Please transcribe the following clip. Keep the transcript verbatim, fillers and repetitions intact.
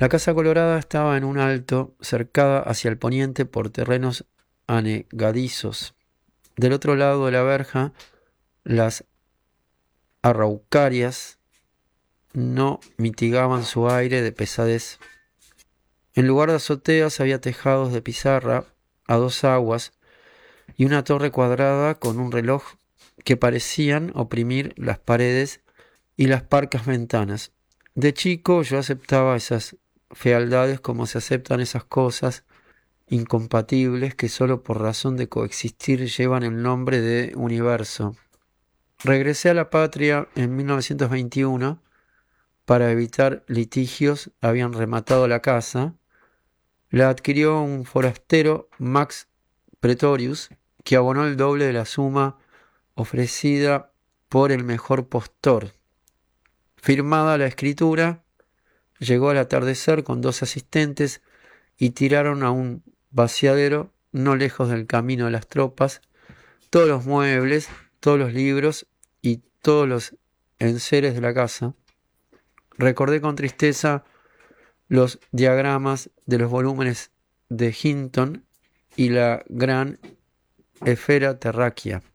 La Casa Colorada estaba en un alto, cercada hacia el poniente por terrenos anegadizos. Del otro lado de la verja, las araucarias no mitigaban su aire de pesadez. En lugar de azoteas había tejados de pizarra a dos aguas y una torre cuadrada con un reloj que parecían oprimir las paredes y las parcas ventanas. De chico yo aceptaba esas fealdades como se aceptan esas cosas incompatibles que solo por razón de coexistir llevan el nombre de universo. Regresé a la patria en mil novecientos veintiuno. Para evitar litigios habían rematado la casa. La adquirió un forastero, Max Pretorius, que abonó el doble de la suma ofrecida por el mejor postor. Firmada la escritura, llegó al atardecer con dos asistentes y tiraron a un vaciadero no lejos del camino de las tropas todos los muebles, todos los libros y todos los enseres de la casa. Recordé con tristeza los diagramas de los volúmenes de Hinton y la gran esfera terráquea.